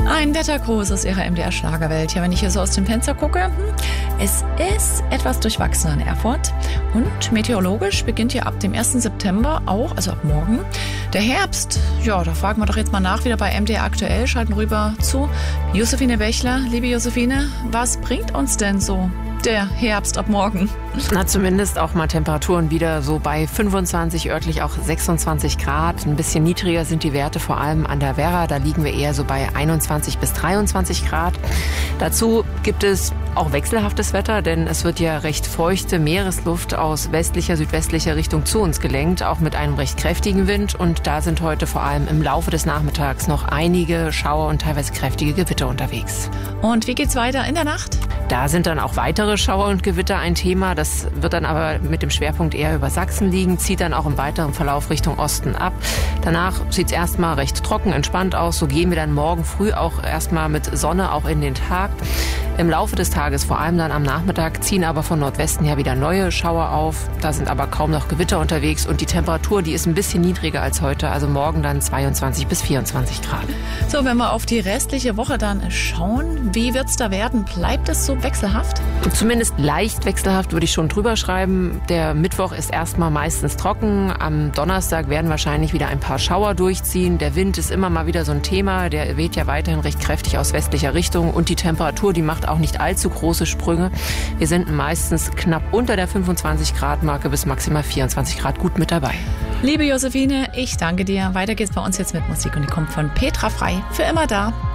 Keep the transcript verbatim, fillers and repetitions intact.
Ein Wettergruß aus Ihrer M D R Schlagerwelt. Ja, wenn ich hier so aus dem Fenster gucke, hm, es ist etwas durchwachsener in Erfurt. Und meteorologisch beginnt hier ab dem ersten September auch, also ab morgen, der Herbst. Ja, da fragen wir doch jetzt mal nach, wieder bei M D R aktuell. Schalten rüber zu Josephine Bächler. Liebe Josephine, was bringt uns denn so der Herbst ab morgen? Na, zumindest auch mal Temperaturen wieder so bei fünfundzwanzig, örtlich auch sechsundzwanzig Grad. Ein bisschen niedriger sind die Werte vor allem an der Werra. Da liegen wir eher so bei einundzwanzig bis dreiundzwanzig Grad. Dazu gibt es auch wechselhaftes Wetter, denn es wird ja recht feuchte Meeresluft aus westlicher, südwestlicher Richtung zu uns gelenkt, auch mit einem recht kräftigen Wind. Und da sind heute vor allem im Laufe des Nachmittags noch einige Schauer und teilweise kräftige Gewitter unterwegs. Und wie geht's weiter in der Nacht? Da sind dann auch weitere Schauer und Gewitter ein Thema. Das wird dann aber mit dem Schwerpunkt eher über Sachsen liegen, zieht dann auch im weiteren Verlauf Richtung Osten ab. Danach sieht es erstmal recht trocken, entspannt aus. So gehen wir dann morgen früh auch erstmal mit Sonne auch in den Tag. Im Laufe des Tages, vor allem dann am Nachmittag, ziehen aber von Nordwesten her wieder neue Schauer auf. Da sind aber kaum noch Gewitter unterwegs und die Temperatur, die ist ein bisschen niedriger als heute. Also morgen dann zweiundzwanzig bis vierundzwanzig Grad. So, wenn wir auf die restliche Woche dann schauen, wie wird's da werden? Bleibt es so wechselhaft? Zumindest leicht wechselhaft würde ich schon drüber schreiben. Der Mittwoch ist erstmal meistens trocken. Am Donnerstag werden wahrscheinlich wieder ein paar Schauer durchziehen. Der Wind ist immer mal wieder so ein Thema. Der weht ja weiterhin recht kräftig aus westlicher Richtung. Und die Temperatur, die macht auch nicht allzu große Sprünge. Wir sind meistens knapp unter der fünfundzwanzig Grad Marke bis maximal vierundzwanzig Grad gut mit dabei. Liebe Josephine, ich danke dir. Weiter geht's bei uns jetzt mit Musik und die kommt von Petra Frei. Für immer da.